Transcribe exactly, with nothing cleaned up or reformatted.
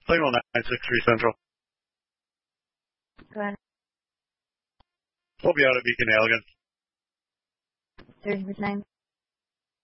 Signal nine six three Central. Go ahead. We'll be out at Beacon Allegan. thirty percent.